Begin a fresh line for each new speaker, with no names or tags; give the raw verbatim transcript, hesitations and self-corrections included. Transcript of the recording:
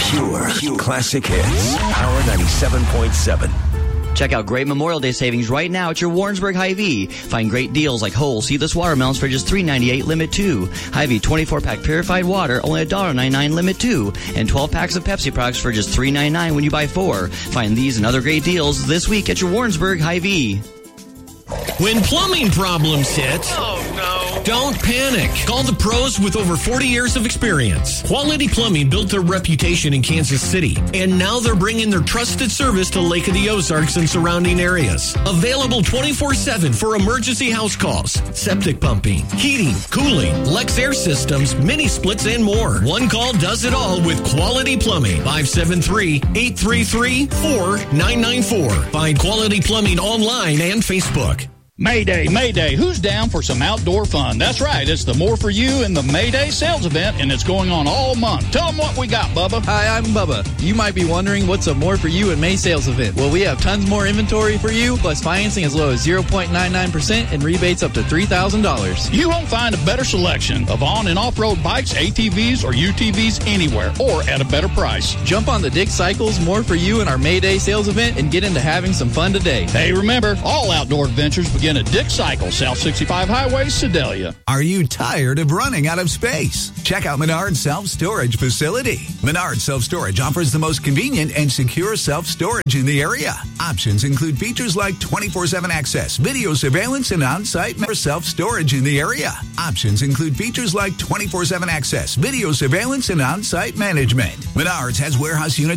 Pure, pure classic hits. Power ninety-seven point seven.
Check out great Memorial Day savings right now at your Warrensburg Hy-Vee. Find great deals like whole seedless watermelons for just three ninety-eight limit two. Hy-Vee twenty-four pack purified water, only one dollar ninety-nine limit two. And twelve packs of Pepsi products for just three ninety-nine when you buy four. Find these and other great deals this week at your Warrensburg Hy-Vee.
When plumbing problems hit,
oh no,
don't panic. Call the pros with over forty years of experience. Quality Plumbing built their reputation in Kansas City, and now they're bringing their trusted service to Lake of the Ozarks and surrounding areas. Available twenty-four seven for emergency house calls, septic pumping, heating, cooling, Lex Air Systems, mini splits, and more. One call does it all with Quality Plumbing. five seven three, eight three three, four nine nine four. Find Quality Plumbing online and Facebook.
Mayday, Mayday, who's down for some outdoor fun? That's right, it's the More For You and the Mayday sales event, and it's going on all month. Tell them what we got, Bubba.
Hi, I'm Bubba. You might be wondering what's a More For You and May sales event. Well, we have tons more inventory for you, plus financing as low as zero point nine nine percent and rebates up to three thousand dollars.
You won't find a better selection of on- and off-road bikes, A T Vs, or U T Vs anywhere, or at a better price.
Jump on the Dick Cycles More For You and our Mayday sales event and get into having some fun today.
Hey, remember, all outdoor adventures begin at Dick Cycle, South sixty-five Highway, Sedalia.
Are you tired of running out of space? Check out Menard Self-Storage Facility. Menard Self-Storage offers the most convenient and secure self-storage in the area. Options include features like twenty-four seven access, video surveillance, and on-site member self-storage in the area. Options include features like twenty-four seven access, video surveillance, and on-site management. Menards has warehouse units